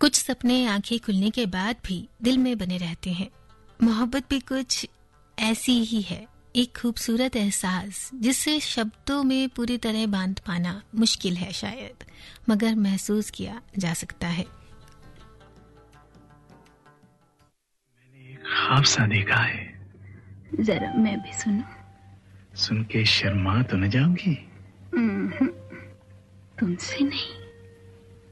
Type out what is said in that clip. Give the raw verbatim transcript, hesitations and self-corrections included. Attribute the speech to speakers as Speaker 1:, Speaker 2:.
Speaker 1: कुछ सपने आंखें खुलने के बाद भी दिल में बने रहते हैं। मोहब्बत भी कुछ ऐसी ही है, एक खूबसूरत एहसास जिससे शब्दों में पूरी तरह बांध पाना मुश्किल है शायद, मगर महसूस किया जा सकता है।
Speaker 2: मैंने एक ख्वाब सा देखा है,
Speaker 3: जरा मैं भी सुनूं।
Speaker 2: सुन के शर्मा तो न जाऊंगी?
Speaker 3: तुमसे नहीं,